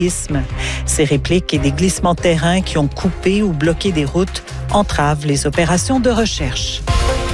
Ces répliques et des glissements de terrain qui ont coupé ou bloqué des routes entravent les opérations de recherche.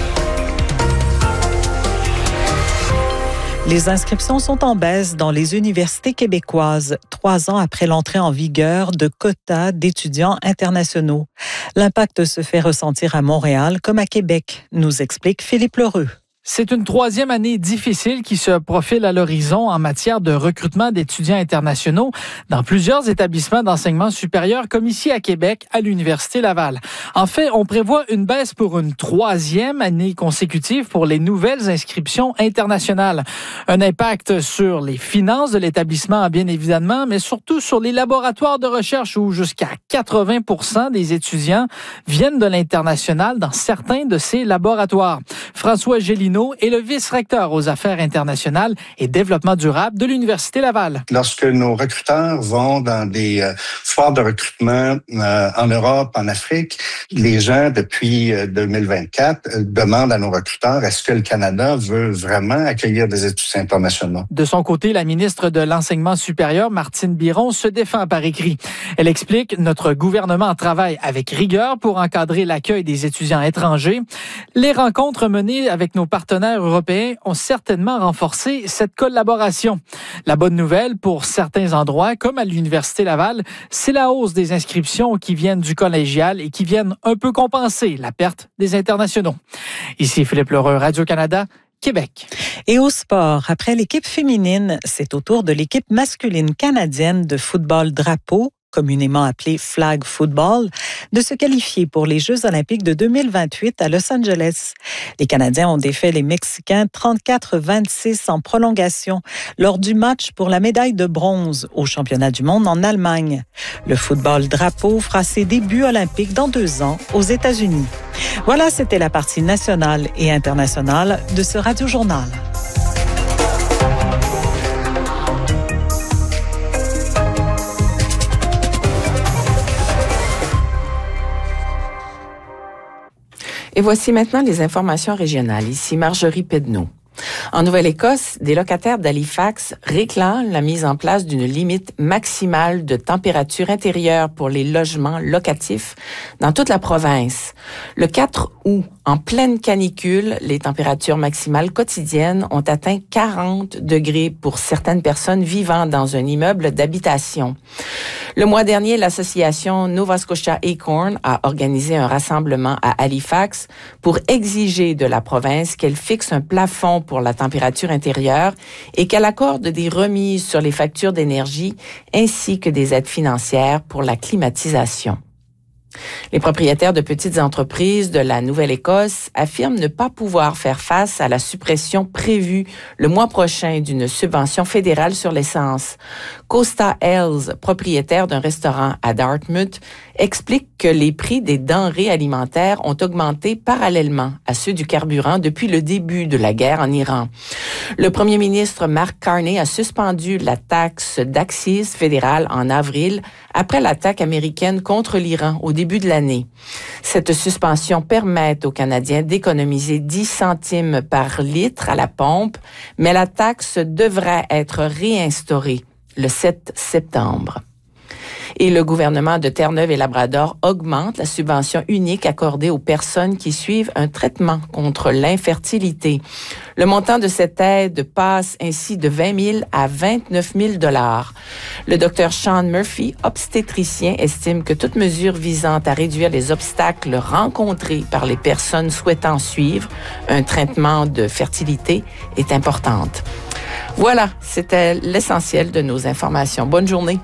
Les inscriptions sont en baisse dans les universités québécoises, 3 ans après l'entrée en vigueur de quotas d'étudiants internationaux. L'impact se fait ressentir à Montréal comme à Québec, nous explique Philippe Lheureux. C'est une 3e année difficile qui se profile à l'horizon en matière de recrutement d'étudiants internationaux dans plusieurs établissements d'enseignement supérieur comme ici à Québec, à l'Université Laval. En fait, on prévoit une baisse pour une 3e année consécutive pour les nouvelles inscriptions internationales. Un impact sur les finances de l'établissement, bien évidemment, mais surtout sur les laboratoires de recherche où jusqu'à 80% des étudiants viennent de l'international dans certains de ces laboratoires. François Gélineau est le vice-recteur aux affaires internationales et développement durable de l'Université Laval. Lorsque nos recruteurs vont dans des foires de recrutement en Europe, en Afrique, les gens, depuis 2024, demandent à nos recruteurs, est-ce que le Canada veut vraiment accueillir des étudiants internationaux? De son côté, la ministre de l'Enseignement supérieur, Martine Biron, se défend par écrit. Elle explique, notre gouvernement travaille avec rigueur pour encadrer l'accueil des étudiants étrangers. Les rencontres menées avec nos partenaires européens ont certainement renforcé cette collaboration. La bonne nouvelle pour certains endroits, comme à l'Université Laval, c'est la hausse des inscriptions qui viennent du collégial et qui viennent un peu compenser la perte des internationaux. Ici Philippe Lheureux, Radio-Canada, Québec. Et au sport, après l'équipe féminine, c'est au tour de l'équipe masculine canadienne de football drapeau, communément appelé flag football, de se qualifier pour les Jeux olympiques de 2028 à Los Angeles. Les Canadiens ont défait les Mexicains 34-26 en prolongation lors du match pour la médaille de bronze au championnat du monde en Allemagne. Le football drapeau fera ses débuts olympiques dans 2 ans aux États-Unis. Voilà, c'était la partie nationale et internationale de ce Radio-Journal. Et voici maintenant les informations régionales. Ici Marjorie Pedneau. En Nouvelle-Écosse, des locataires d'Halifax réclament la mise en place d'une limite maximale de température intérieure pour les logements locatifs dans toute la province. Le 4 août, en pleine canicule, les températures maximales quotidiennes ont atteint 40 degrés pour certaines personnes vivant dans un immeuble d'habitation. Le mois dernier, l'association Nova Scotia Acorn a organisé un rassemblement à Halifax pour exiger de la province qu'elle fixe un plafond pour la température intérieure et qu'elle accorde des remises sur les factures d'énergie ainsi que des aides financières pour la climatisation. Les propriétaires de petites entreprises de la Nouvelle-Écosse affirment ne pas pouvoir faire face à la suppression prévue le mois prochain d'une subvention fédérale sur l'essence. Costa Hells, propriétaire d'un restaurant à Dartmouth, explique que les prix des denrées alimentaires ont augmenté parallèlement à ceux du carburant depuis le début de la guerre en Iran. Le premier ministre Mark Carney a suspendu la taxe d'accise fédérale en avril après l'attaque américaine contre l'Iran au début de l'année. Cette suspension permet aux Canadiens d'économiser 10 centimes par litre à la pompe, mais la taxe devrait être réinstaurée le 7 septembre. Et le gouvernement de Terre-Neuve et Labrador augmente la subvention unique accordée aux personnes qui suivent un traitement contre l'infertilité. Le montant de cette aide passe ainsi de 20 000 à 29 000 $. Le docteur Sean Murphy, obstétricien, estime que toute mesure visant à réduire les obstacles rencontrés par les personnes souhaitant suivre un traitement de fertilité est importante. Voilà, c'était l'essentiel de nos informations. Bonne journée.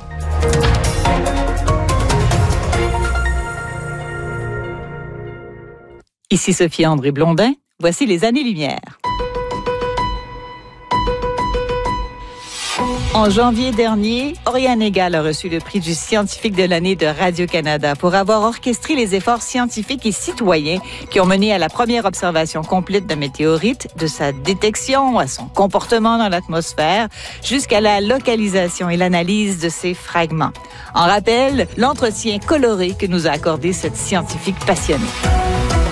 Ici Sophie-André Blondin, voici les années-lumière. En janvier dernier, Oriane Egal a reçu le prix du scientifique de l'année de Radio-Canada pour avoir orchestré les efforts scientifiques et citoyens qui ont mené à la première observation complète d'un météorite, de sa détection à son comportement dans l'atmosphère, jusqu'à la localisation et l'analyse de ses fragments. En rappel, l'entretien coloré que nous a accordé cette scientifique passionnée.